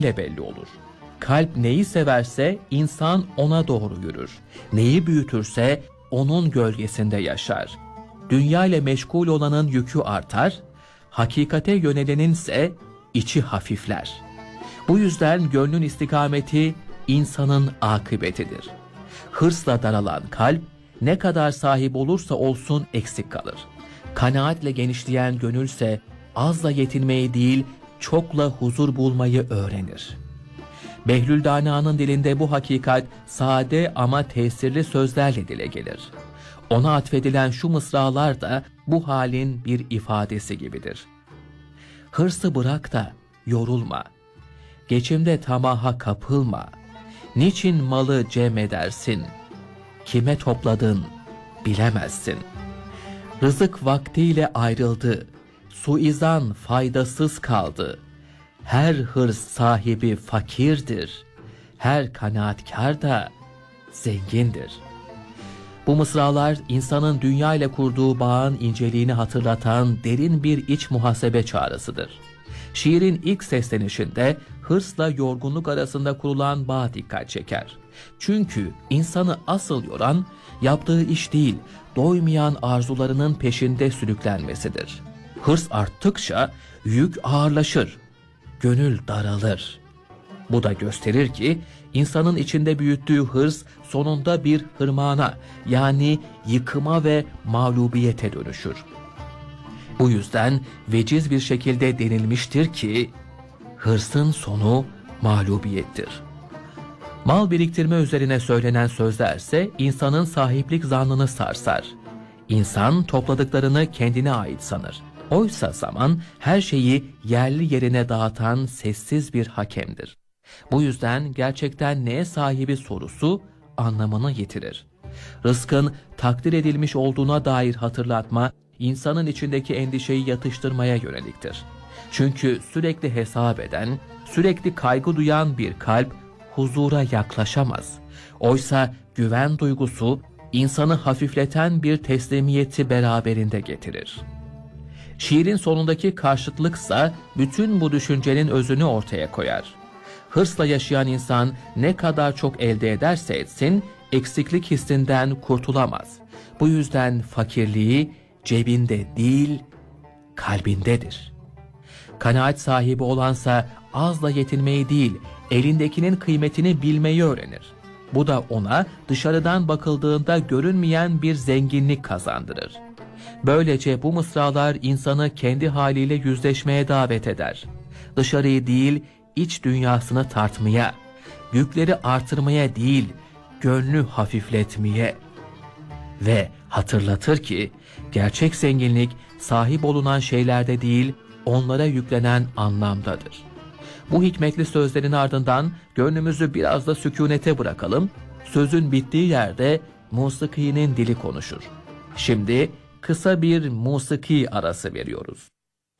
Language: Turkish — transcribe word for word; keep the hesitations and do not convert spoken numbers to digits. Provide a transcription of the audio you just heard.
ile belli olur. Kalp neyi severse insan ona doğru yürür. Neyi büyütürse onun gölgesinde yaşar. Dünya ile meşgul olanın yükü artar, hakikate yöneleninse içi hafifler. Bu yüzden gönlün istikameti insanın akıbetidir. Hırsla daralan kalp ne kadar sahip olursa olsun eksik kalır. Kanaatle genişleyen gönülse azla yetinmeyi değil, çokla huzur bulmayı öğrenir. Behlül Dana'nın dilinde bu hakikat sade ama tesirli sözlerle dile gelir. Ona atfedilen şu mısralar da bu halin bir ifadesi gibidir. Hırsı bırak da yorulma, geçimde tamaha kapılma, niçin malı cem edersin, kime topladın bilemezsin. Rızık vaktiyle ayrıldı, suizan faydasız kaldı. Her hırs sahibi fakirdir, her kanaatkar da zengindir. Bu mısralar insanın dünya ile kurduğu bağın inceliğini hatırlatan derin bir iç muhasebe çağrısıdır. Şiirin ilk seslenişinde hırsla yorgunluk arasında kurulan bağ dikkat çeker. Çünkü insanı asıl yoran yaptığı iş değil, doymayan arzularının peşinde sürüklenmesidir. Hırs arttıkça yük ağırlaşır, gönül daralır. Bu da gösterir ki insanın içinde büyüttüğü hırs sonunda bir hırmana, yani yıkıma ve mağlubiyete dönüşür. Bu yüzden veciz bir şekilde denilmiştir ki hırsın sonu mağlubiyettir. Mal biriktirme üzerine söylenen sözlerse insanın sahiplik zannını sarsar. İnsan topladıklarını kendine ait sanır. Oysa zaman her şeyi yerli yerine dağıtan sessiz bir hakemdir. Bu yüzden gerçekten neye sahibi sorusu anlamını yitirir. Rızkın takdir edilmiş olduğuna dair hatırlatma, insanın içindeki endişeyi yatıştırmaya yöneliktir. Çünkü sürekli hesap eden, sürekli kaygı duyan bir kalp huzura yaklaşamaz. Oysa güven duygusu insanı hafifleten bir teslimiyeti beraberinde getirir. Şiirin sonundaki karşıtlıksa bütün bu düşüncenin özünü ortaya koyar. Hırsla yaşayan insan ne kadar çok elde ederse etsin, eksiklik hissinden kurtulamaz. Bu yüzden fakirliği cebinde değil, kalbindedir. Kanaat sahibi olansa azla yetinmeyi değil, elindekinin kıymetini bilmeyi öğrenir. Bu da ona dışarıdan bakıldığında görünmeyen bir zenginlik kazandırır. Böylece bu mısralar insanı kendi haliyle yüzleşmeye davet eder. Dışarıyı değil, iç dünyasını tartmaya, yükleri artırmaya değil, gönlü hafifletmeye ve hatırlatır ki gerçek zenginlik sahip olunan şeylerde değil, onlara yüklenen anlamdadır. Bu hikmetli sözlerin ardından gönlümüzü biraz da sükunete bırakalım. Sözün bittiği yerde musikinin dili konuşur. Şimdi kısa bir musiki arası veriyoruz.